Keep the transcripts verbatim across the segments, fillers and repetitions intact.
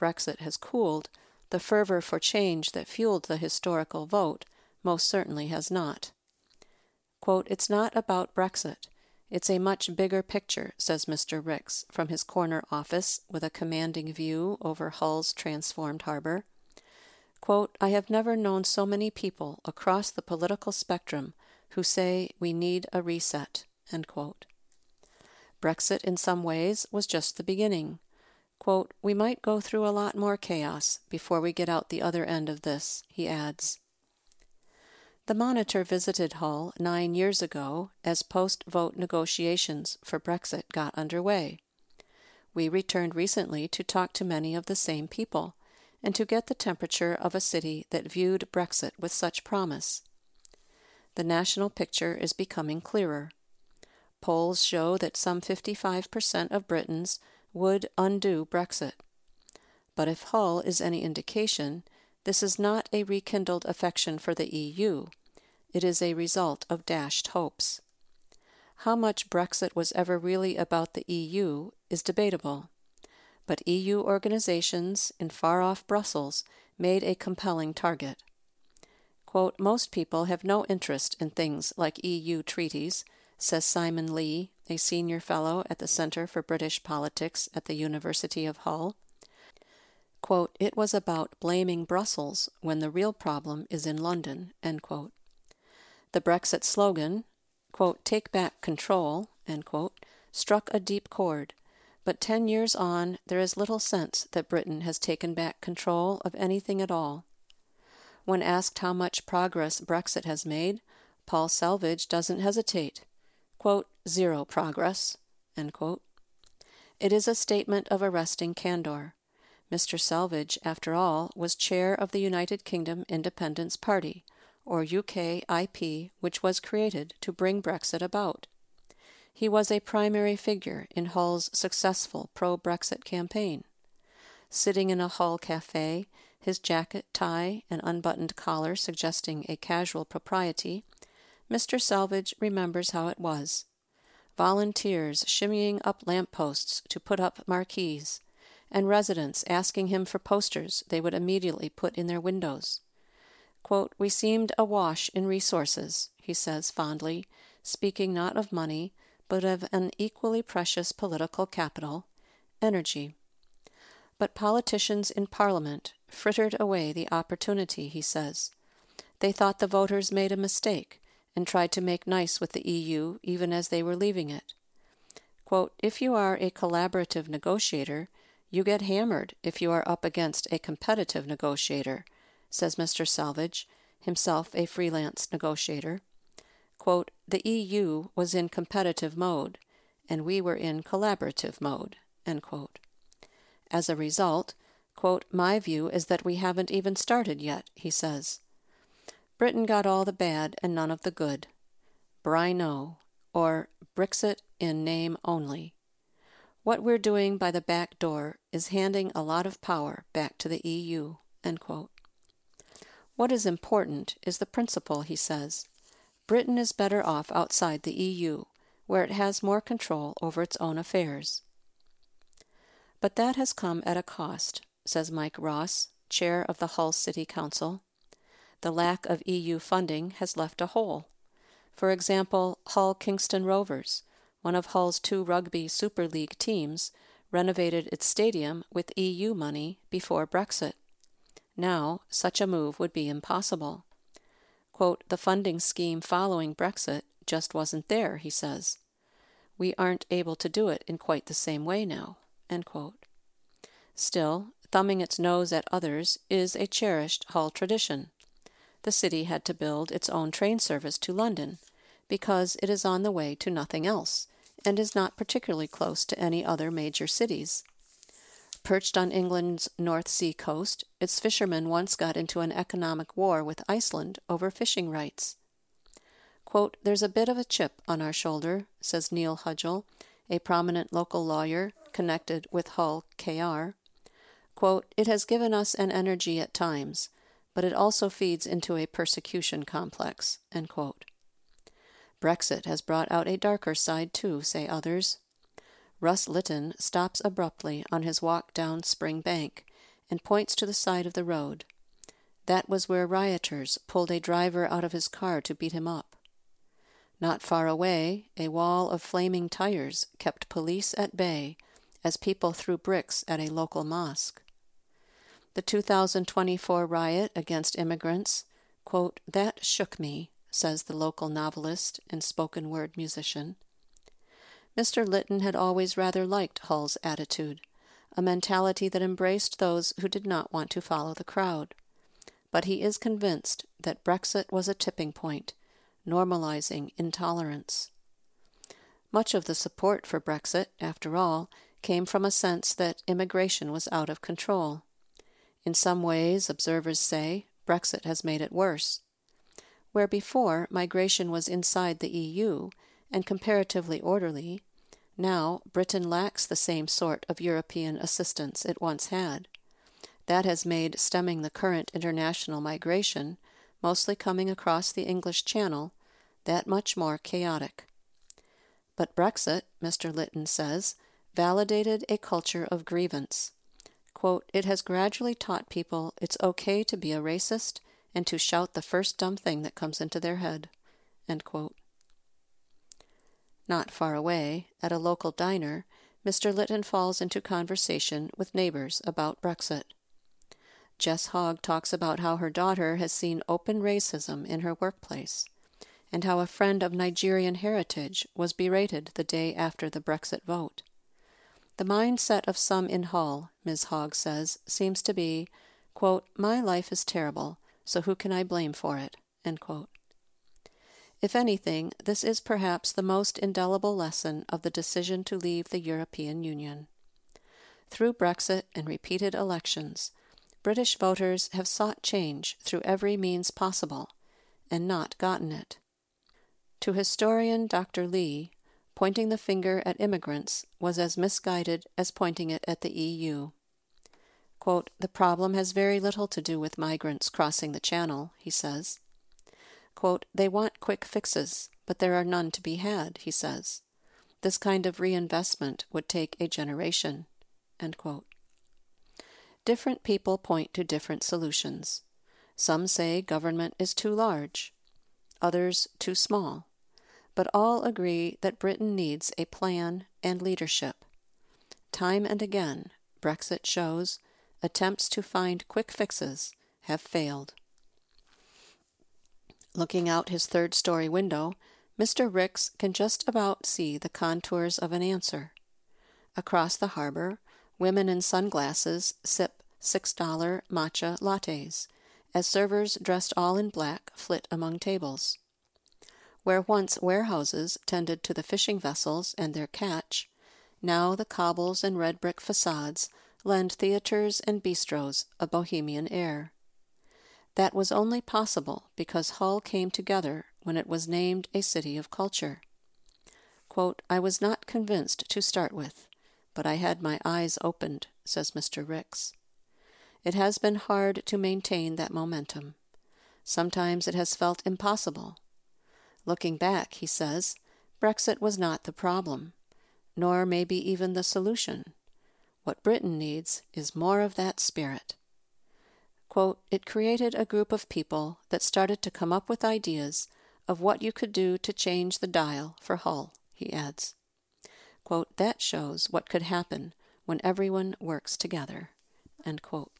Brexit has cooled, the fervor for change that fueled the historical vote most certainly has not. Quote, "It's not about Brexit. It's a much bigger picture," says Mister Ricks from his corner office with a commanding view over Hull's transformed harbor. Quote, "I have never known so many people across the political spectrum who say we need a reset." End quote. Brexit in some ways was just the beginning. Quote, "We might go through a lot more chaos before we get out the other end of this," he adds. The Monitor visited Hull nine years ago as post-vote negotiations for Brexit got underway. We returned recently to talk to many of the same people and to get the temperature of a city that viewed Brexit with such promise. The national picture is becoming clearer. Polls show that some fifty-five percent of Britons would undo Brexit. But if Hull is any indication, this is not a rekindled affection for the E U. It is a result of dashed hopes. How much Brexit was ever really about the E U is debatable, but E U organizations in far-off Brussels made a compelling target. Quote, "Most people have no interest in things like E U treaties," says Simon Lee, a senior fellow at the Center for British Politics at the University of Hull. Quote, "It was about blaming Brussels when the real problem is in London." End quote. The Brexit slogan, quote, "Take back control," end quote, struck a deep chord, but ten years on there is little sense that Britain has taken back control of anything at all. When asked how much progress Brexit has made, Paul Selvage doesn't hesitate. Quote, "Zero progress," end quote. It is a statement of arresting candor. Mister Selvage, after all, was chair of the United Kingdom Independence Party, or U K I P, which was created to bring Brexit about. He was a primary figure in Hull's successful pro-Brexit campaign. Sitting in a Hull cafe, his jacket, tie, and unbuttoned collar suggesting a casual propriety, Mister Selvage remembers how it was. Volunteers shimmying up lampposts to put up marquees, and residents asking him for posters they would immediately put in their windows. Quote, "We seemed awash in resources," he says fondly, speaking not of money, but of an equally precious political capital, energy. But politicians in Parliament frittered away the opportunity, he says. They thought the voters made a mistake and tried to make nice with the E U even as they were leaving it. Quote, "If you are a collaborative negotiator, you get hammered if you are up against a competitive negotiator," says Mister Selvage, himself a freelance negotiator. Quote, "The E U was in competitive mode, and we were in collaborative mode." End quote. As a result, quote, "My view is that we haven't even started yet," he says. Britain got all the bad and none of the good. Brino, or Brexit in name only. What we're doing by the back door is handing a lot of power back to the E U." End quote. What is important is the principle, he says. Britain is better off outside the E U, where it has more control over its own affairs. But that has come at a cost, says Mike Ross, chair of the Hull City Council. The lack of E U funding has left a hole. For example, Hull Kingston Rovers, one of Hull's two rugby Super League teams, renovated its stadium with E U money before Brexit. Now, such a move would be impossible. Quote, "The funding scheme following Brexit just wasn't there," he says. "We aren't able to do it in quite the same way now." End quote. Still, thumbing its nose at others is a cherished Hull tradition. The city had to build its own train service to London because it is on the way to nothing else and is not particularly close to any other major cities. Perched on England's North Sea coast, its fishermen once got into an economic war with Iceland over fishing rights. Quote, "There's a bit of a chip on our shoulder," says Neil Hudgell, a prominent local lawyer connected with Hull K R. Quote, "It has given us an energy at times, but it also feeds into a persecution complex." End quote. Brexit has brought out a darker side too, say others. Russ Litton stops abruptly on his walk down Spring Bank and points to the side of the road. That was where rioters pulled a driver out of his car to beat him up. Not far away, a wall of flaming tires kept police at bay as people threw bricks at a local mosque. The two thousand twenty-four riot against immigrants, quote, "that shook me," says the local novelist and spoken-word musician. Mister Lytton had always rather liked Hull's attitude, a mentality that embraced those who did not want to follow the crowd. But he is convinced that Brexit was a tipping point, normalizing intolerance. Much of the support for Brexit, after all, came from a sense that immigration was out of control. In some ways, observers say, Brexit has made it worse. Where before migration was inside the E U and comparatively orderly, now Britain lacks the same sort of European assistance it once had. That has made stemming the current international migration, mostly coming across the English Channel, that much more chaotic. But Brexit, Mister Lytton says, validated a culture of grievance. Quote, "It has gradually taught people it's okay to be a racist and to shout the first dumb thing that comes into their head." End quote. Not far away, at a local diner, Mister Lytton falls into conversation with neighbors about Brexit. Jess Hogg talks about how her daughter has seen open racism in her workplace, and how a friend of Nigerian heritage was berated the day after the Brexit vote. The mindset of some in Hull, Miz Hogg says, seems to be, quote, "my life is terrible, so who can I blame for it?" End quote. If anything, this is perhaps the most indelible lesson of the decision to leave the European Union. Through Brexit and repeated elections, British voters have sought change through every means possible, and not gotten it. To historian Doctor Lee, pointing the finger at immigrants was as misguided as pointing it at the E U. Quote, "The problem has very little to do with migrants crossing the Channel," he says. Quote, "They want quick fixes, but there are none to be had," he says. "This kind of reinvestment would take a generation." End quote. Different people point to different solutions. Some say government is too large, others too small, but all agree that Britain needs a plan and leadership. Time and again, Brexit shows, attempts to find quick fixes have failed. Looking out his third-story window, Mister Ricks can just about see the contours of an answer. Across the harbor, women in sunglasses sip six dollar matcha lattes, as servers dressed all in black flit among tables. Where once warehouses tended to the fishing vessels and their catch, now the cobbles and red brick facades lend theaters and bistros a bohemian air. That was only possible because Hull came together when it was named a city of culture. Quote, "I was not convinced to start with, but I had my eyes opened," says Mister Ricks. It has been hard to maintain that momentum. Sometimes it has felt impossible. Looking back, he says, Brexit was not the problem, nor maybe even the solution. What Britain needs is more of that spirit. Quote, "It created a group of people that started to come up with ideas of what you could do to change the dial for Hull," he adds. Quote, "That shows what could happen when everyone works together." End quote.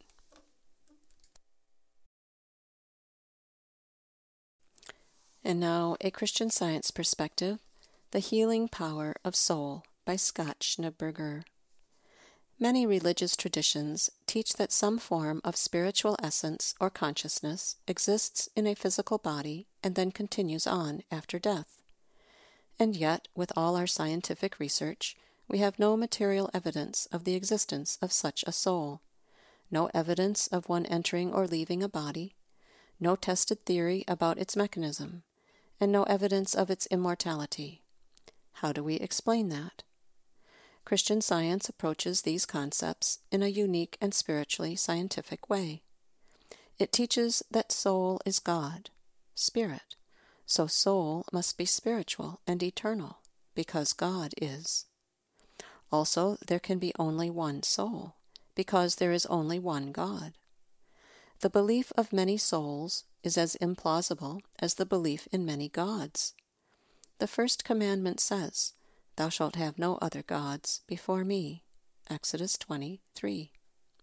And now, a Christian Science perspective, The Healing Power of Soul by Scott Schneeberger. Many religious traditions teach that some form of spiritual essence or consciousness exists in a physical body and then continues on after death. And yet, with all our scientific research, we have no material evidence of the existence of such a soul, no evidence of one entering or leaving a body, no tested theory about its mechanism, and no evidence of its immortality. How do we explain that? Christian Science approaches these concepts in a unique and spiritually scientific way. It teaches that soul is God, spirit, so soul must be spiritual and eternal, because God is. Also, there can be only one soul, because there is only one God. The belief of many souls is as implausible as the belief in many gods. The first commandment says, "Thou shalt have no other gods before me." Exodus twenty-three.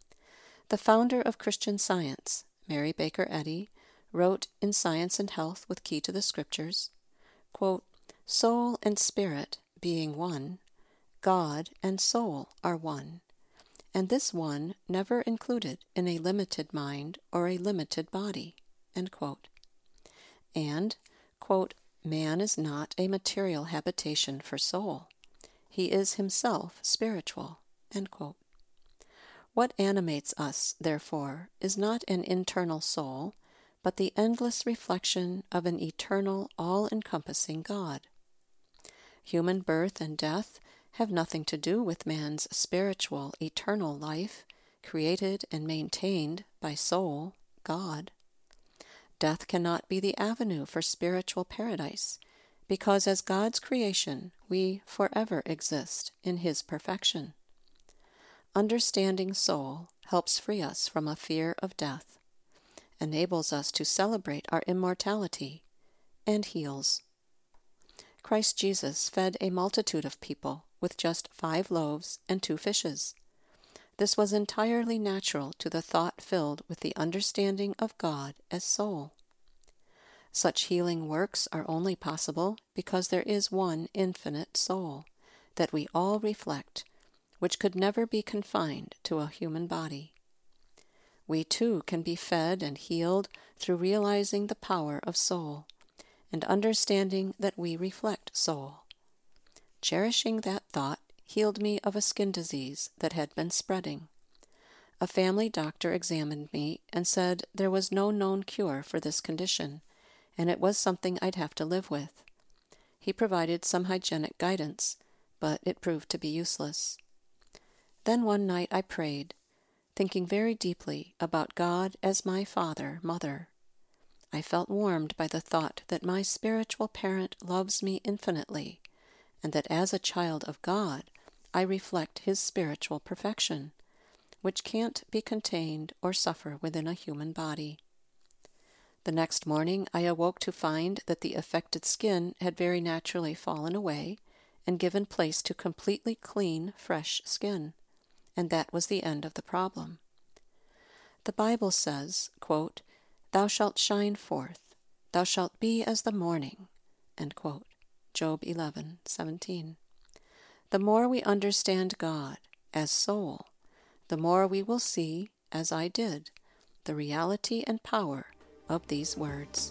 The founder of Christian Science, Mary Baker Eddy, wrote in Science and Health with Key to the Scriptures, quote, "Soul and spirit being one, God and soul are one, and this one never included in a limited mind or a limited body," end quote. And, quote, "Man is not a material habitation for soul. He is himself spiritual," end quote. What animates us, therefore, is not an internal soul, but the endless reflection of an eternal, all-encompassing God. Human birth and death have nothing to do with man's spiritual, eternal life, created and maintained by soul, God. Death cannot be the avenue for spiritual paradise, because as God's creation, we forever exist in His perfection. Understanding soul helps free us from a fear of death, enables us to celebrate our immortality, and heals. Christ Jesus fed a multitude of people with just five loaves and two fishes. This was entirely natural to the thought filled with the understanding of God as soul. Such healing works are only possible because there is one infinite soul that we all reflect, which could never be confined to a human body. We too can be fed and healed through realizing the power of soul and understanding that we reflect soul. Cherishing that thought healed me of a skin disease that had been spreading. A family doctor examined me and said there was no known cure for this condition, and it was something I'd have to live with. He provided some hygienic guidance, but it proved to be useless. Then one night I prayed, thinking very deeply about God as my father, mother. I felt warmed by the thought that my spiritual parent loves me infinitely, and that as a child of God, I reflect His spiritual perfection, which can't be contained or suffer within a human body. The next morning I awoke to find that the affected skin had very naturally fallen away and given place to completely clean, fresh skin, and that was the end of the problem. The Bible says, quote, "Thou shalt shine forth, thou shalt be as the morning," end quote. Job eleven seventeen. The more we understand God as soul, the more we will see, as I did, the reality and power of these words.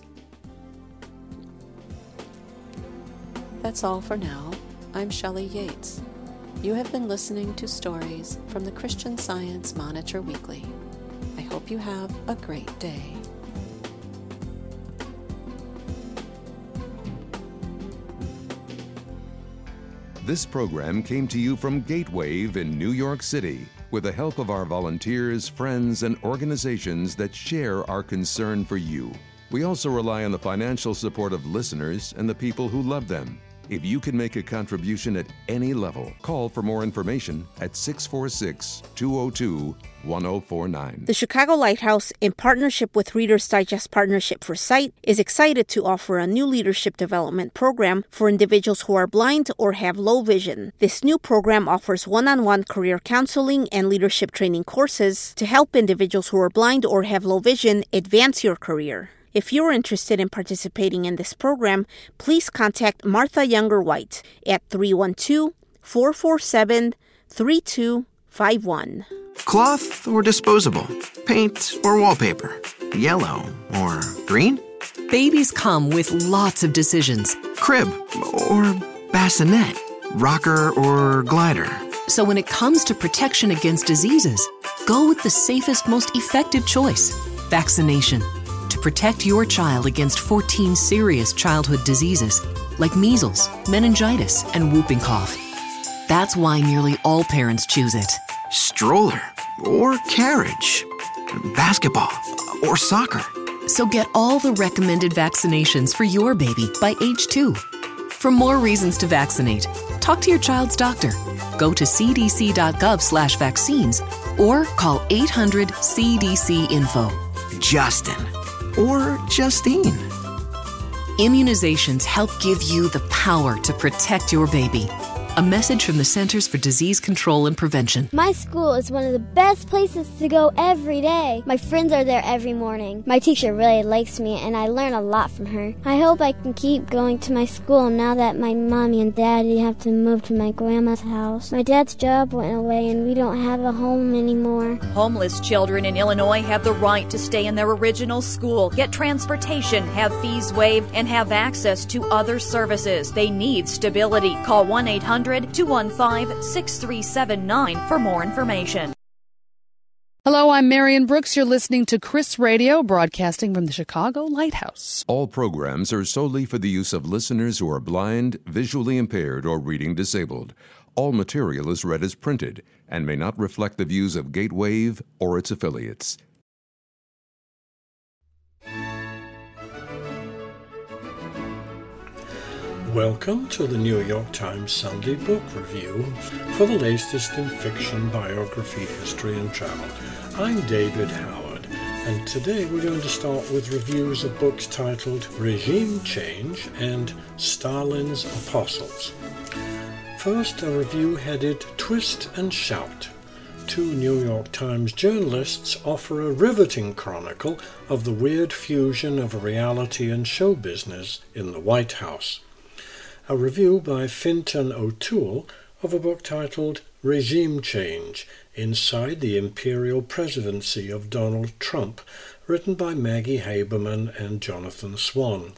That's all for now. I'm Shelley Yates. You have been listening to stories from the Christian Science Monitor Weekly. I hope you have a great day. This program came to you from Gatewave in New York City with the help of our volunteers, friends, and organizations that share our concern for you. We also rely on the financial support of listeners and the people who love them. If you can make a contribution at any level, call for more information at six four six, two zero two, one zero four nine. The Chicago Lighthouse, in partnership with Reader's Digest Partnership for Sight, is excited to offer a new leadership development program for individuals who are blind or have low vision. This new program offers one-on-one career counseling and leadership training courses to help individuals who are blind or have low vision advance your career. If you're interested in participating in this program, please contact Martha Younger White at three one two, four four seven, three two five one. Cloth or disposable? Paint or wallpaper? Yellow or green? Babies come with lots of decisions. Crib or bassinet? Rocker or glider? So when it comes to protection against diseases, go with the safest, most effective choice: vaccination. To protect your child against fourteen serious childhood diseases like measles, meningitis, and whooping cough. That's why nearly all parents choose it. Stroller or carriage? Basketball or soccer? So get all the recommended vaccinations for your baby by age two. For more reasons to vaccinate, talk to your child's doctor. Go to c d c dot gov slash vaccines or call eight hundred C D C info. Justin or Justine. Immunizations help give you the power to protect your baby. A message from the Centers for Disease Control and Prevention. My school is one of the best places to go every day. My friends are there every morning. My teacher really likes me, and I learn a lot from her. I hope I can keep going to my school now that my mommy and daddy have to move to my grandma's house. My dad's job went away, and we don't have a home anymore. Homeless children in Illinois have the right to stay in their original school, get transportation, have fees waived, and have access to other services. They need stability. Call one eight hundred two one five six three seven nine for more information. Hello, I'm Marion Brooks. You're listening to Chris Radio, broadcasting from the Chicago Lighthouse. All programs are solely for the use of listeners who are blind, visually impaired, or reading disabled. All material is read as printed and may not reflect the views of Gatewave or its affiliates. Welcome to the New York Times Sunday Book Review for the latest in fiction, biography, history, and travel. I'm David Howard, and today we're going to start with reviews of books titled Regime Change and Stalin's Apostles. First, a review headed Twist and Shout. Two New York Times journalists offer a riveting chronicle of the weird fusion of reality and show business in the White House. A review by Fintan O'Toole of a book titled Regime Change, Inside the Imperial Presidency of Donald Trump, written by Maggie Haberman and Jonathan Swan.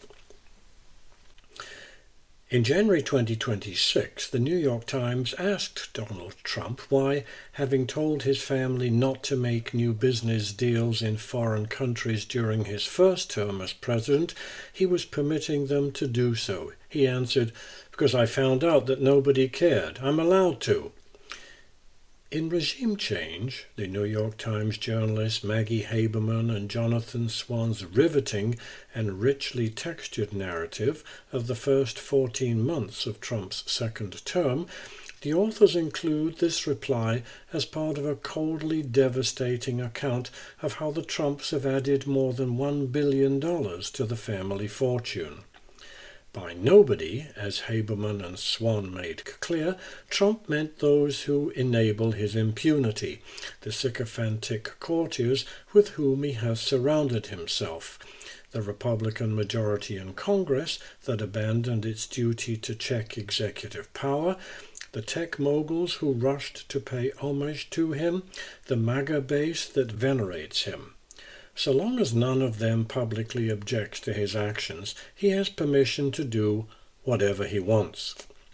In January twenty twenty-six, the New York Times asked Donald Trump why, having told his family not to make new business deals in foreign countries during his first term as president, he was permitting them to do so. He answered, "Because I found out that nobody cared. I'm allowed to." In Regime Change, the New York Times journalists Maggie Haberman and Jonathan Swan's riveting and richly textured narrative of the first fourteen months of Trump's second term, the authors include this reply as part of a coldly devastating account of how the Trumps have added more than one billion dollars to the family fortune. By nobody, as Haberman and Swan made clear, Trump meant those who enable his impunity, the sycophantic courtiers with whom he has surrounded himself, the Republican majority in Congress that abandoned its duty to check executive power, the tech moguls who rushed to pay homage to him, the MAGA base that venerates him. So long as none of them publicly objects to his actions, he has permission to do whatever he wants.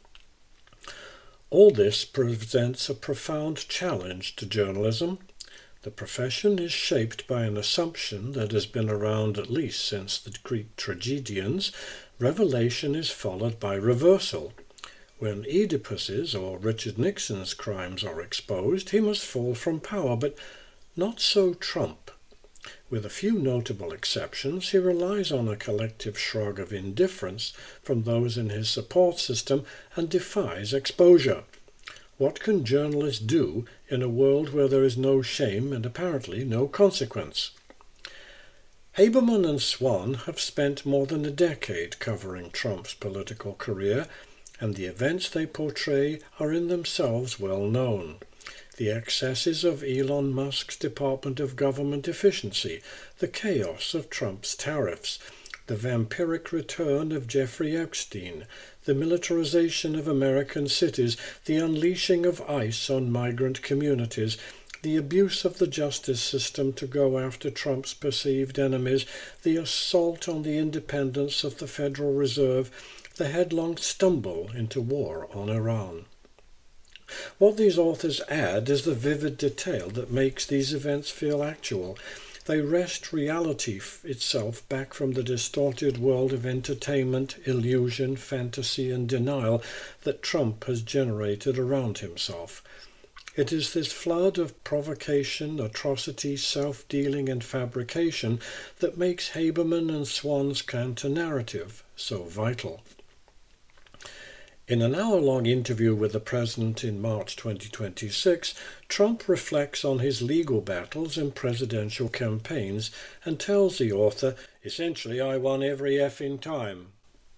All this presents a profound challenge to journalism. The profession is shaped by an assumption that has been around at least since the Greek tragedians. Revelation is followed by reversal. When Oedipus's or Richard Nixon's crimes are exposed, he must fall from power, but not so Trump. With a few notable exceptions, he relies on a collective shrug of indifference from those in his support system and defies exposure. What can journalists do in a world where there is no shame and apparently no consequence? Haberman and Swan have spent more than a decade covering Trump's political career, and the events they portray are in themselves well known. The excesses of Elon Musk's Department of Government Efficiency, the chaos of Trump's tariffs, the vampiric return of Jeffrey Epstein, the militarization of American cities, the unleashing of ICE on migrant communities, the abuse of the justice system to go after Trump's perceived enemies, the assault on the independence of the Federal Reserve, the headlong stumble into war on Iran. What these authors add is the vivid detail that makes these events feel actual. They wrest reality itself back from the distorted world of entertainment, illusion, fantasy, and denial that Trump has generated around himself. It is this flood of provocation, atrocity, self-dealing, and fabrication that makes Haberman and Swan's counter-narrative so vital. In an hour-long interview with the president in March twenty twenty-six, Trump reflects on his legal battles and presidential campaigns and tells the author, "Essentially, I won every effing time."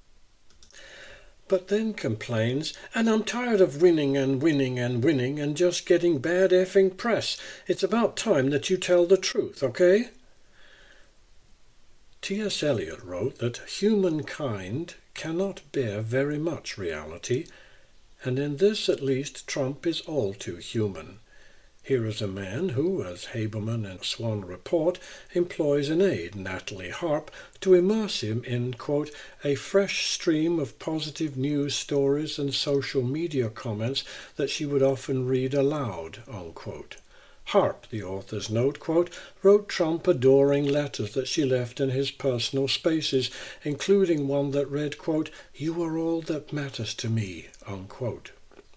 But then complains, "And I'm tired of winning and winning and winning and just getting bad effing press. It's about time that you tell the truth, okay?" T S Eliot wrote that humankind cannot bear very much reality, and in this at least Trump is all too human. Here is a man who, as Haberman and Swan report, employs an aide, Natalie Harp, to immerse him in, quote, a fresh stream of positive news stories and social media comments that she would often read aloud, unquote. Harp, the authors note, quote, wrote Trump adoring letters that she left in his personal spaces, including one that read, quote, "You are all that matters to me," unquote.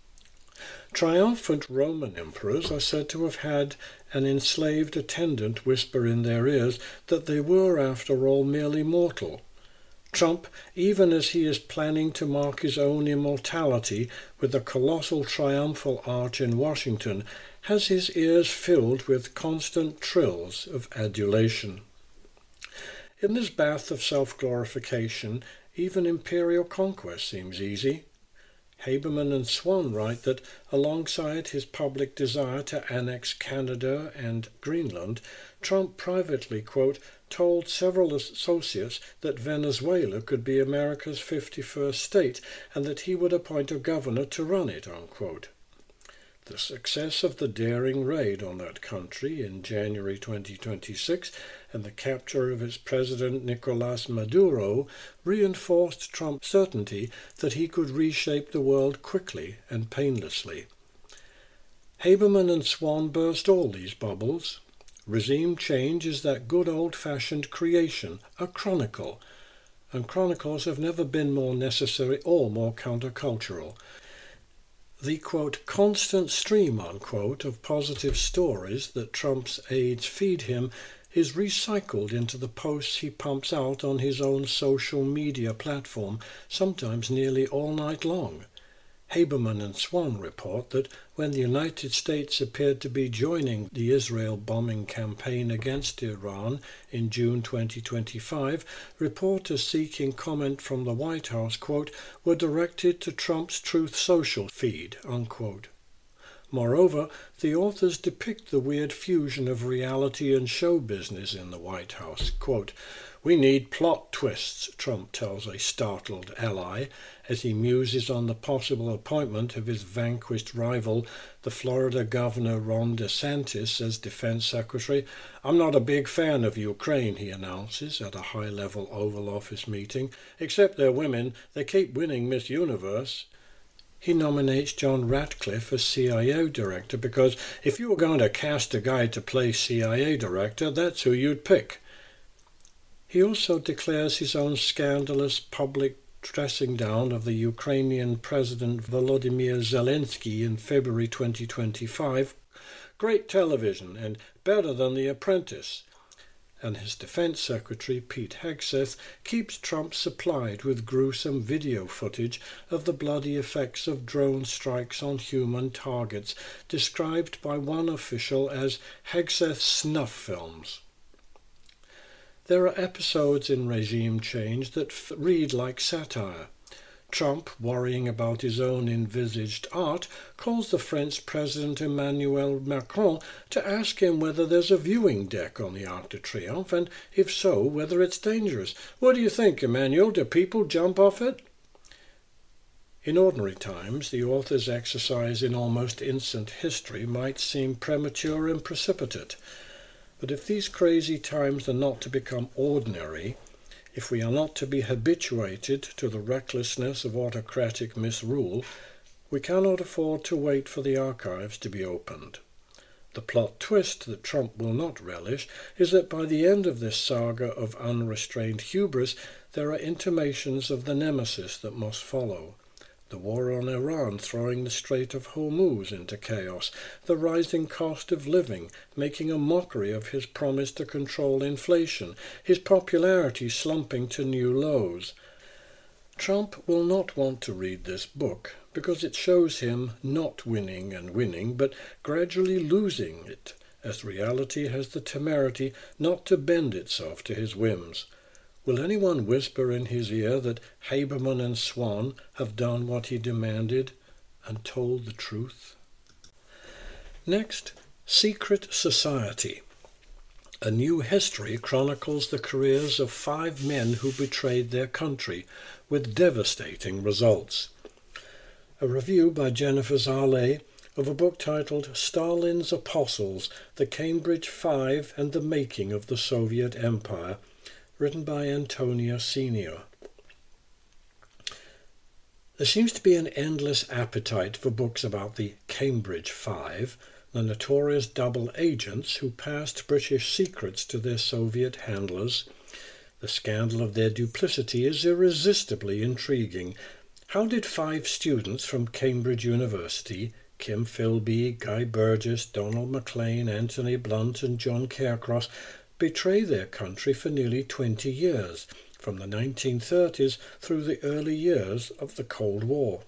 Triumphant Roman emperors are said to have had an enslaved attendant whisper in their ears that they were, after all, merely mortal. Trump, even as he is planning to mark his own immortality with a colossal triumphal arch in Washington, has his ears filled with constant trills of adulation. In this bath of self-glorification, even imperial conquest seems easy. Haberman and Swan write that alongside his public desire to annex Canada and Greenland, Trump privately, quote, told several associates that Venezuela could be America's fifty-first state and that he would appoint a governor to run it, unquote. The success of the daring raid on that country in January twenty twenty-six and the capture of its president Nicolas Maduro reinforced Trump's certainty that he could reshape the world quickly and painlessly. Haberman and Swan burst all these bubbles. Regime change is that good old-fashioned creation, a chronicle, and chronicles have never been more necessary or more countercultural. The, quote, constant stream, unquote, of positive stories that Trump's aides feed him is recycled into the posts he pumps out on his own social media platform, sometimes nearly all night long. Haberman and Swan report that when the United States appeared to be joining the Israel bombing campaign against Iran in June twenty twenty-five, reporters seeking comment from the White House, quote, were directed to Trump's Truth Social feed, unquote. Moreover, the authors depict the weird fusion of reality and show business in the White House, quote, "We need plot twists," Trump tells a startled ally, as he muses on the possible appointment of his vanquished rival, the Florida Governor Ron DeSantis, as Defense Secretary. "I'm not a big fan of Ukraine," he announces at a high-level Oval Office meeting. "Except they're women, they keep winning Miss Universe." He nominates John Ratcliffe as C I A director because if you were going to cast a guy to play C I A director, that's who you'd pick. He also declares his own scandalous public dressing down of the Ukrainian President Volodymyr Zelensky in February twenty twenty-five, great television and better than The Apprentice. And his Defense Secretary, Pete Hegseth, keeps Trump supplied with gruesome video footage of the bloody effects of drone strikes on human targets, described by one official as Hegseth snuff films. There are episodes in regime change that f- read like satire. Trump, worrying about his own envisaged art, calls the French President Emmanuel Macron to ask him whether there's a viewing deck on the Arc de Triomphe, and if so, whether it's dangerous. "What do you think, Emmanuel? Do people jump off it?" In ordinary times, the author's exercise in almost instant history might seem premature and precipitate. But if these crazy times are not to become ordinary, if we are not to be habituated to the recklessness of autocratic misrule, we cannot afford to wait for the archives to be opened. The plot twist that Trump will not relish is that by the end of this saga of unrestrained hubris, there are intimations of the nemesis that must follow. The war on Iran throwing the Strait of Hormuz into chaos, the rising cost of living making a mockery of his promise to control inflation, his popularity slumping to new lows. Trump will not want to read this book because it shows him not winning and winning, but gradually losing it, as reality has the temerity not to bend itself to his whims. Will anyone whisper in his ear that Haberman and Swan have done what he demanded and told the truth? Next, Secret Society. A New History chronicles the careers of five men who betrayed their country, with devastating results. A review by Jennifer Zale of a book titled Stalin's Apostles, The Cambridge Five and the Making of the Soviet Empire, written by Antonia Senior. There seems to be an endless appetite for books about the Cambridge Five, the notorious double agents who passed British secrets to their Soviet handlers. The scandal of their duplicity is irresistibly intriguing. How did five students from Cambridge University, Kim Philby, Guy Burgess, Donald Maclean, Anthony Blunt and John Caircross, betray their country for nearly twenty years, from the nineteen thirties through the early years of the Cold War?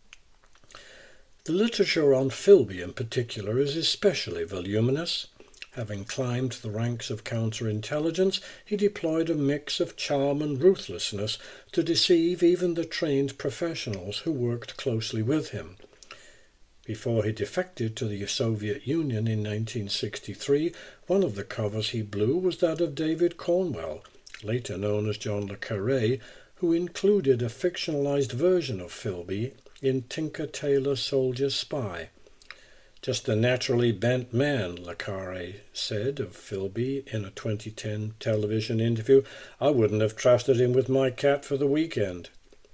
The literature on Philby in particular is especially voluminous. Having climbed the ranks of counterintelligence, he deployed a mix of charm and ruthlessness to deceive even the trained professionals who worked closely with him. Before he defected to the Soviet Union in nineteen sixty-three, one of the covers he blew was that of David Cornwell, later known as John le Carré, who included a fictionalized version of Philby in Tinker Tailor Soldier Spy. Just a naturally bent man, le Carré said of Philby in a twenty ten television interview. I wouldn't have trusted him with my cat for the weekend.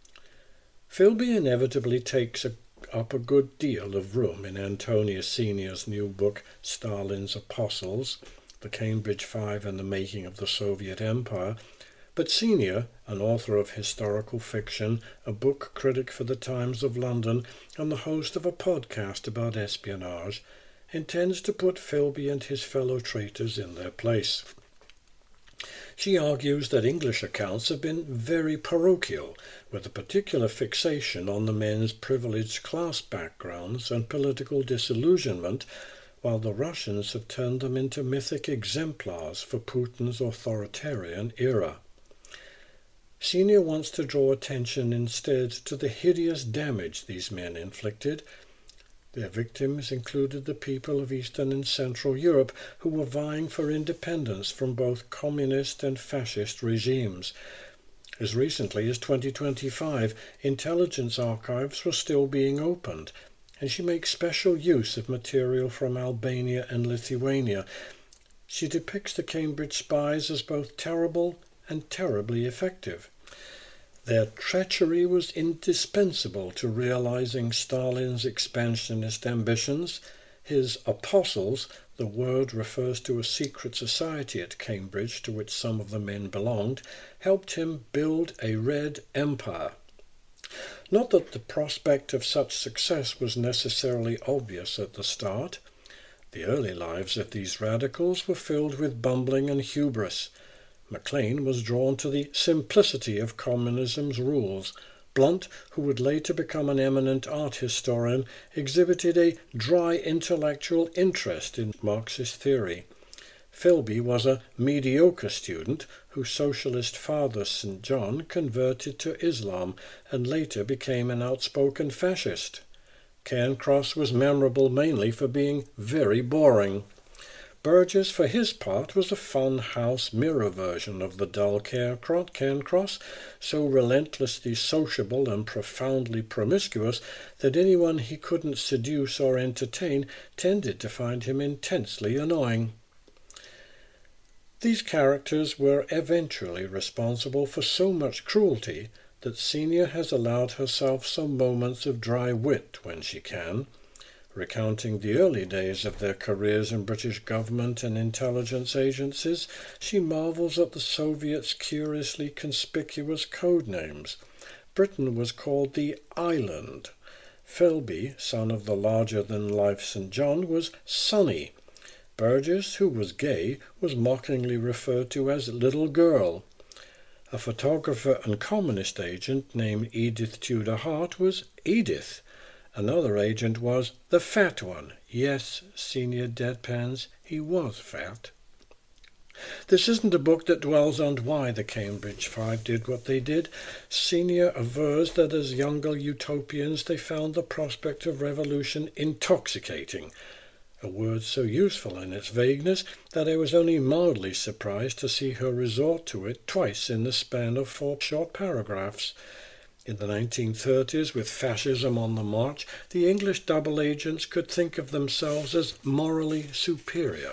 Philby inevitably takes a, up a good deal of room in Antonia Senior's new book, Stalin's Apostles, The Cambridge Five and the Making of the Soviet Empire, but Senior, an author of historical fiction, a book critic for the Times of London, and the host of a podcast about espionage, intends to put Philby and his fellow traitors in their place. She argues that English accounts have been very parochial, with a particular fixation on the men's privileged class backgrounds and political disillusionment, while the Russians have turned them into mythic exemplars for Putin's authoritarian era. Senior wants to draw attention instead to the hideous damage these men inflicted. Their victims included the people of Eastern and Central Europe who were vying for independence from both communist and fascist regimes. As recently as twenty twenty-five, intelligence archives were still being opened, and she makes special use of material from Albania and Lithuania. She depicts the Cambridge spies as both terrible and terribly effective. Their treachery was indispensable to realizing Stalin's expansionist ambitions. His apostles, the word refers to a secret society at Cambridge to which some of the men belonged, helped him build a Red Empire. Not that the prospect of such success was necessarily obvious at the start. The early lives of these radicals were filled with bumbling and hubris. Maclean was drawn to the simplicity of communism's rules. Blunt, who would later become an eminent art historian, exhibited a dry intellectual interest in Marxist theory. Philby was a mediocre student whose socialist father, Saint John, converted to Islam and later became an outspoken fascist. Cairncross was memorable mainly for being very boring. Burgess, for his part, was a fun house mirror version of the dull Cairncross, so relentlessly sociable and profoundly promiscuous that anyone he couldn't seduce or entertain tended to find him intensely annoying. These characters were eventually responsible for so much cruelty that Senior has allowed herself some moments of dry wit when she can. Recounting the early days of their careers in British government and intelligence agencies, she marvels at the Soviets' curiously conspicuous code names. Britain was called the Island. Philby, son of the larger-than-life Saint John, was Sonny. Burgess, who was gay, was mockingly referred to as Little Girl. A photographer and communist agent named Edith Tudor Hart was Edith. Another agent was the fat one. Yes, Senior deadpans, he was fat. This isn't a book that dwells on why the Cambridge Five did what they did. Senior avers that as younger utopians they found the prospect of revolution intoxicating, a word so useful in its vagueness that I was only mildly surprised to see her resort to it twice in the span of four short paragraphs. In the nineteen thirties, with fascism on the march, the English double agents could think of themselves as morally superior.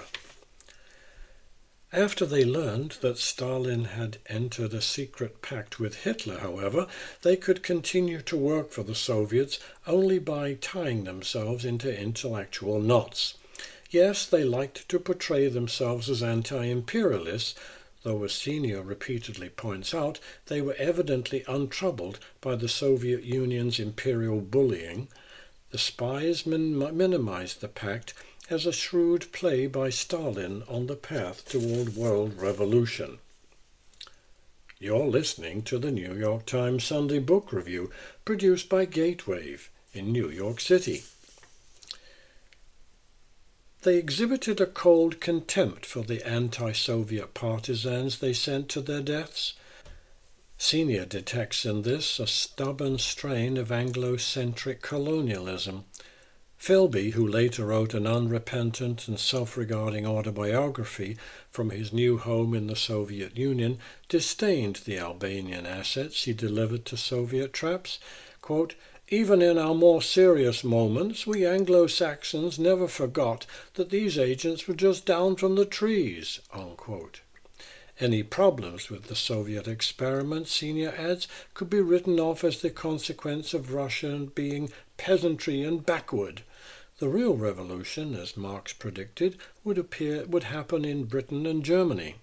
After they learned that Stalin had entered a secret pact with Hitler, however, they could continue to work for the Soviets only by tying themselves into intellectual knots. Yes, they liked to portray themselves as anti-imperialists, though, as Senior repeatedly points out, they were evidently untroubled by the Soviet Union's imperial bullying. The spies min- minimized the pact as a shrewd play by Stalin on the path toward world revolution. You're listening to the New York Times Sunday Book Review, produced by Gatewave in New York City. They exhibited a cold contempt for the anti-Soviet partisans they sent to their deaths. Senior detects in this a stubborn strain of Anglo-centric colonialism. Philby, who later wrote an unrepentant and self-regarding autobiography from his new home in the Soviet Union, disdained the Albanian assets he delivered to Soviet traps. Quote, "Even in our more serious moments, we Anglo-Saxons never forgot that these agents were just down from the trees." Unquote. Any problems with the Soviet experiment, Senior adds, could be written off as the consequence of Russia being peasantry and backward. The real revolution, as Marx predicted, would appear would happen in Britain and Germany.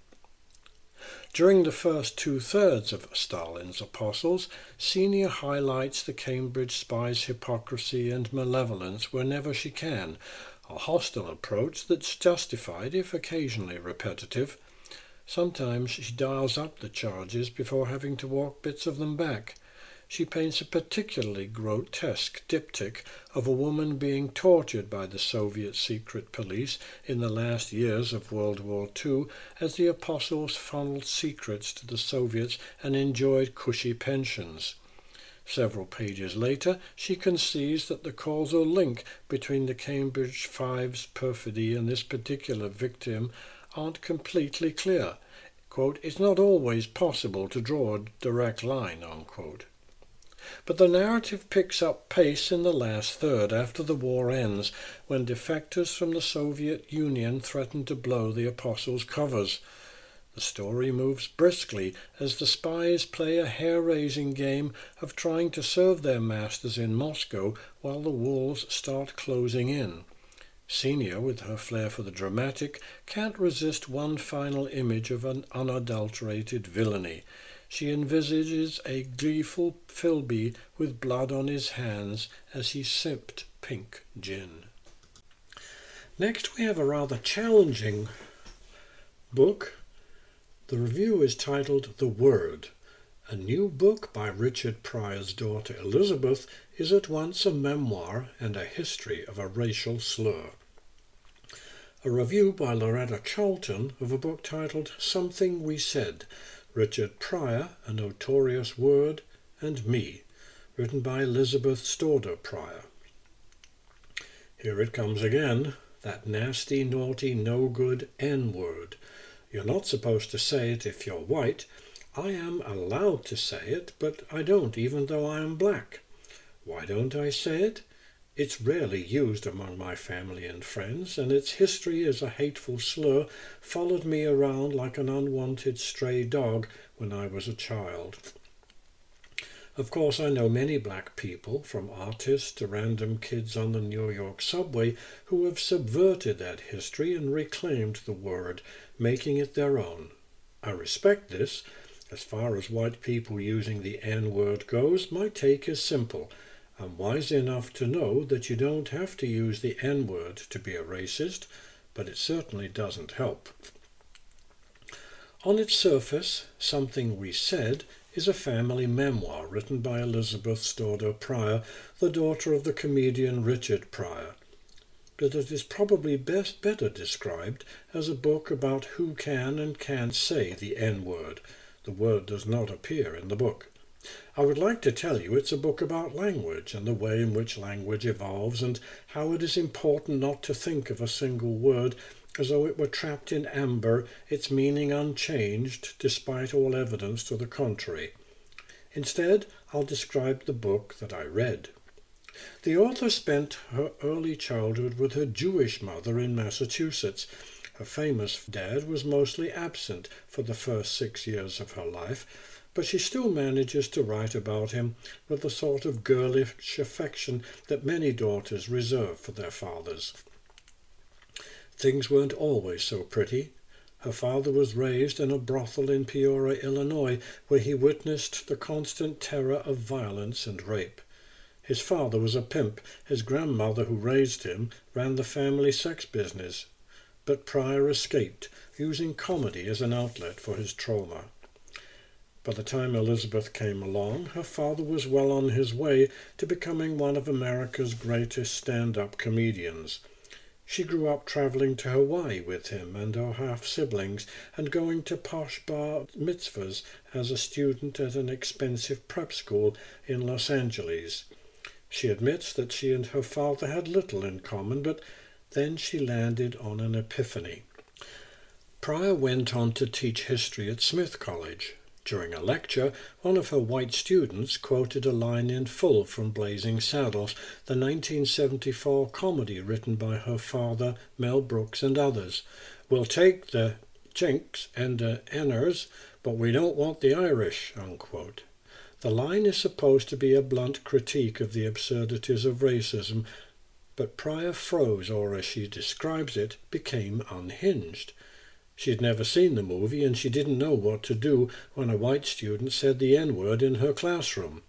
During the first two-thirds of Stalin's Apostles, Senior highlights the Cambridge spy's hypocrisy and malevolence whenever she can, a hostile approach that's justified if occasionally repetitive. Sometimes she dials up the charges before having to walk bits of them back. She paints a particularly grotesque diptych of a woman being tortured by the Soviet secret police in the last years of World War Two as the apostles funneled secrets to the Soviets and enjoyed cushy pensions. Several pages later, she concedes that the causal link between the Cambridge Five's perfidy and this particular victim aren't completely clear. Quote, "It's not always possible to draw a direct line," unquote. But the narrative picks up pace in the last third after the war ends, when defectors from the Soviet Union threaten to blow the apostles' covers. The story moves briskly as the spies play a hair-raising game of trying to serve their masters in Moscow while the walls start closing in. Senior, with her flair for the dramatic, can't resist one final image of an unadulterated villainy. She envisages a gleeful Philby with blood on his hands as he sipped pink gin. Next we have a rather challenging book. The review is titled The Word. A new book by Richard Pryor's daughter Elizabeth is at once a memoir and a history of a racial slur. A review by Loretta Charlton of a book titled Something We Said, Richard Pryor, A Notorious Word, and Me, written by Elizabeth Storder Pryor. Here it comes again, that nasty, naughty, no-good N-word. You're not supposed to say it if you're white. I am allowed to say it, but I don't, even though I am black. Why don't I say it? It's rarely used among my family and friends, and its history as a hateful slur followed me around like an unwanted stray dog when I was a child. Of course, I know many black people, from artists to random kids on the New York subway, who have subverted that history and reclaimed the word, making it their own. I respect this. As far as white people using the N-word goes, my take is simple. I'm wise enough to know that you don't have to use the N-word to be a racist, but it certainly doesn't help. On its surface, Something We Said is a family memoir written by Elizabeth Stordo Pryor, the daughter of the comedian Richard Pryor. But it is probably best better described as a book about who can and can't say the N-word. The word does not appear in the book. I would like to tell you it's a book about language and the way in which language evolves and how it is important not to think of a single word as though it were trapped in amber, its meaning unchanged despite all evidence to the contrary. Instead, I'll describe the book that I read. The author spent her early childhood with her Jewish mother in Massachusetts. Her famous dad was mostly absent for the first six years of her life, but she still manages to write about him with the sort of girlish affection that many daughters reserve for their fathers. Things weren't always so pretty. Her father was raised in a brothel in Peoria, Illinois, where he witnessed the constant terror of violence and rape. His father was a pimp. His grandmother, who raised him, ran the family sex business. But Pryor escaped, using comedy as an outlet for his trauma. By the time Elizabeth came along, her father was well on his way to becoming one of America's greatest stand-up comedians. She grew up traveling to Hawaii with him and her half-siblings and going to posh bar mitzvahs as a student at an expensive prep school in Los Angeles. She admits that she and her father had little in common, but then she landed on an epiphany. Pryor went on to teach history at Smith College. During a lecture, one of her white students quoted a line in full from Blazing Saddles, the nineteen seventy-four comedy written by her father, Mel Brooks, and others. "We'll take the Chinks and the Enners, but we don't want the Irish," unquote. The line is supposed to be a blunt critique of the absurdities of racism, but Pryor froze, or as she describes it, became unhinged. She had never seen the movie, and she didn't know what to do when a white student said the N-word in her classroom.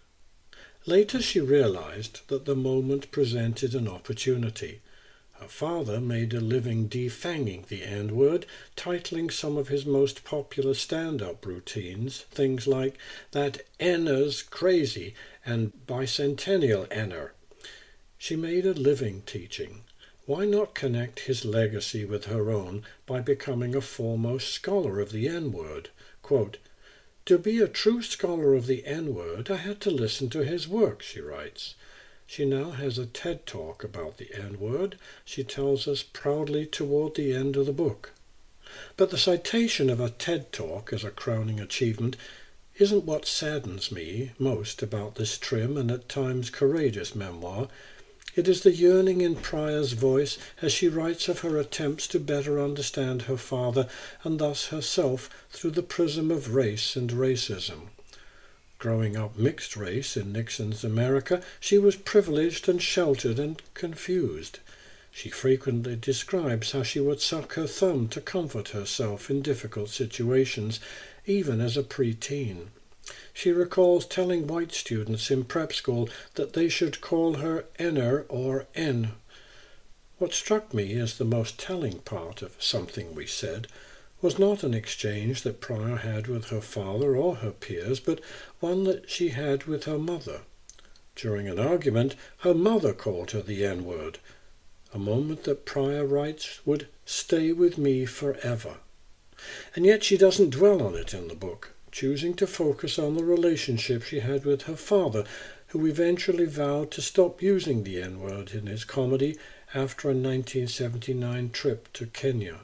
Later she realized that the moment presented an opportunity. Her father made a living defanging the N-word, titling some of his most popular stand-up routines, things like "That N-er's crazy" and "Bicentennial N-er." She made a living teaching. Why not connect his legacy with her own by becoming a foremost scholar of the N-word? Quote, "To be a true scholar of the N-word, I had to listen to his work," she writes. She now has a TED Talk about the N-word, she tells us proudly toward the end of the book. But the citation of a TED Talk as a crowning achievement isn't what saddens me most about this trim and at times courageous memoir. It is the yearning in Pryor's voice as she writes of her attempts to better understand her father and thus herself through the prism of race and racism. Growing up mixed race in Nixon's America, she was privileged and sheltered and confused. She frequently describes how she would suck her thumb to comfort herself in difficult situations, even as a preteen. She recalls telling white students in prep school that they should call her N-er or N. What struck me as the most telling part of Something We Said was not an exchange that Pryor had with her father or her peers, but one that she had with her mother. During an argument, her mother called her the N-word, a moment that Pryor writes would stay with me forever. And yet she doesn't dwell on it in the book, choosing to focus on the relationship she had with her father, who eventually vowed to stop using the N-word in his comedy after a nineteen seventy-nine trip to Kenya.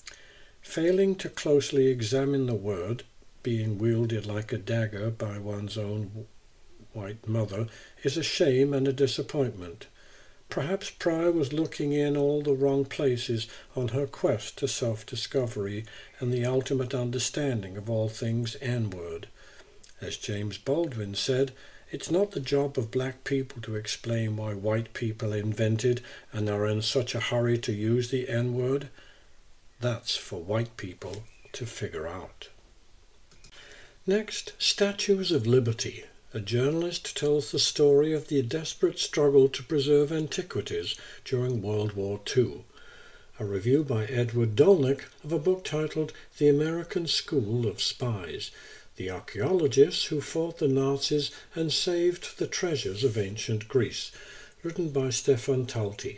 Failing to closely examine the word, being wielded like a dagger by one's own white mother, is a shame and a disappointment. Perhaps Pryor was looking in all the wrong places on her quest to self-discovery and the ultimate understanding of all things N-word. As James Baldwin said, "It's not the job of black people to explain why white people invented and are in such a hurry to use the N-word. That's for white people to figure out." Next, Statues of Liberty. A journalist tells the story of the desperate struggle to preserve antiquities during World War Two. a review by Edward Dolnick of a book titled The American School of Spies, the archaeologists who fought the Nazis and saved the treasures of ancient Greece, written by Stefan Talti.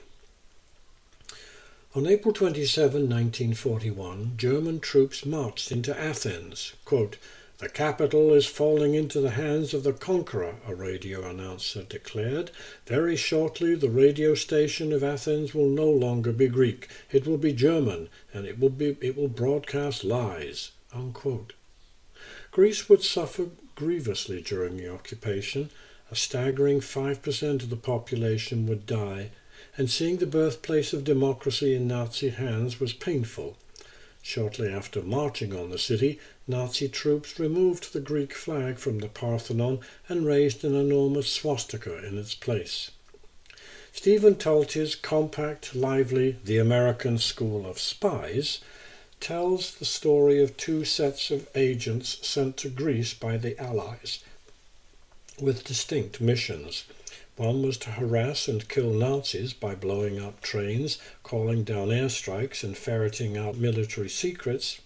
On April twenty-seventh, nineteen forty-one, German troops marched into Athens. Quote, "The capital is falling into the hands of the conqueror," a radio announcer declared. "Very shortly the radio station of Athens will no longer be Greek. It will be German, and it will be it will broadcast lies." Unquote. Greece would suffer grievously during the occupation. A staggering five percent of the population would die, and seeing the birthplace of democracy in Nazi hands was painful. Shortly after marching on the city, Nazi troops removed the Greek flag from the Parthenon and raised an enormous swastika in its place. Stephen Talti's compact, lively The American School of Spies tells the story of two sets of agents sent to Greece by the Allies with distinct missions. One was to harass and kill Nazis by blowing up trains, calling down airstrikes, and ferreting out military secrets.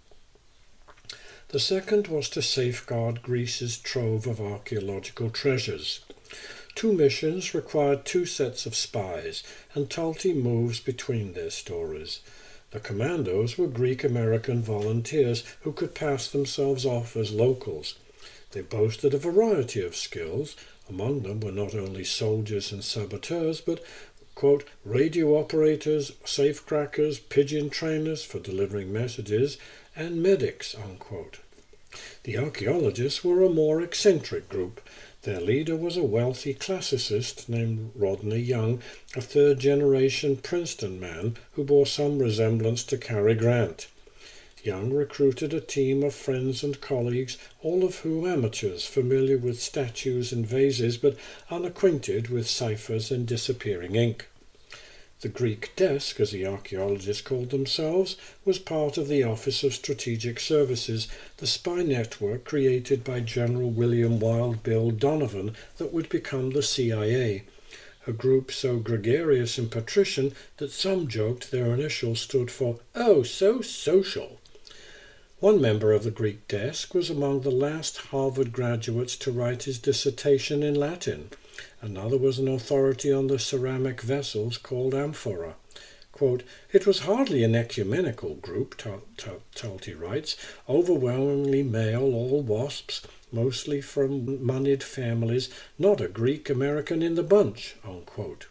The second was to safeguard Greece's trove of archaeological treasures. Two missions required two sets of spies, and Talti moves between their stories. The commandos were Greek-American volunteers who could pass themselves off as locals. They boasted a variety of skills. Among them were not only soldiers and saboteurs, but, quote, radio operators, safecrackers, pigeon trainers for delivering messages, and medics, unquote. The archaeologists were a more eccentric group. Their leader was a wealthy classicist named Rodney Young, a third-generation Princeton man who bore some resemblance to Cary Grant. Young recruited a team of friends and colleagues, all of whom amateurs, familiar with statues and vases, but unacquainted with ciphers and disappearing ink. The Greek Desk, as the archaeologists called themselves, was part of the Office of Strategic Services, the spy network created by General William Wild Bill Donovan that would become the C I A, a group so gregarious and patrician that some joked their initials stood for, "Oh, so social." One member of the Greek Desk was among the last Harvard graduates to write his dissertation in Latin. Another was an authority on the ceramic vessels called amphora. Quote, "It was hardly an ecumenical group," Talti writes, "overwhelmingly male, all wasps, mostly from moneyed families, not a Greek-American in the bunch." Unquote.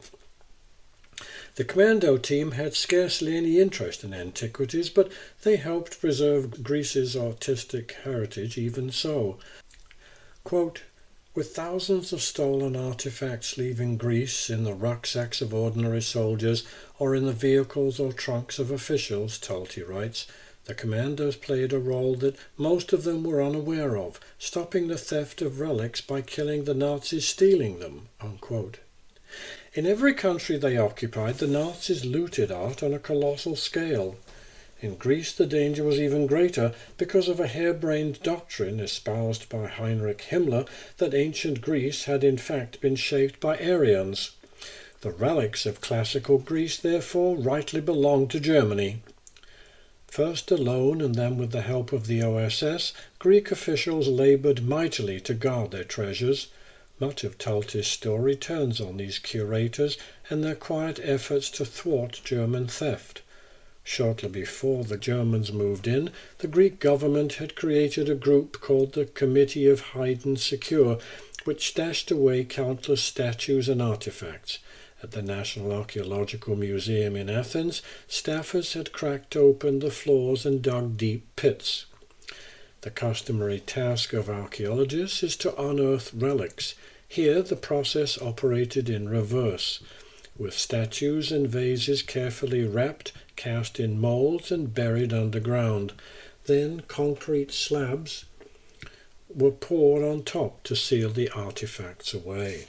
The commando team had scarcely any interest in antiquities, but they helped preserve Greece's artistic heritage even so. Quote, "With thousands of stolen artifacts leaving Greece in the rucksacks of ordinary soldiers or in the vehicles or trunks of officials," Talti writes, "the commandos played a role that most of them were unaware of, stopping the theft of relics by killing the Nazis stealing them." Unquote. In every country they occupied, the Nazis looted art on a colossal scale. In Greece the danger was even greater because of a harebrained doctrine espoused by Heinrich Himmler that ancient Greece had in fact been shaped by Aryans. The relics of classical Greece therefore rightly belonged to Germany. First alone and then with the help of the O S S, Greek officials laboured mightily to guard their treasures. Much of Talti's story turns on these curators and their quiet efforts to thwart German theft. Shortly before the Germans moved in, the Greek government had created a group called the Committee of Hide and Secure, which stashed away countless statues and artifacts. At the National Archaeological Museum in Athens, staffers had cracked open the floors and dug deep pits. The customary task of archaeologists is to unearth relics. Here the process operated in reverse, with statues and vases carefully wrapped, cast in moulds and buried underground. Then concrete slabs were poured on top to seal the artifacts away.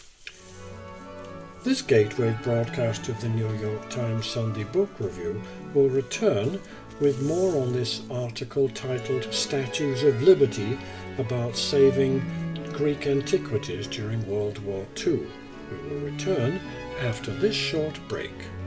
This gateway broadcast of the New York Times Sunday Book Review will return with more on this article titled Statues of Liberty about saving Greek antiquities during World War Two. We will return after this short break.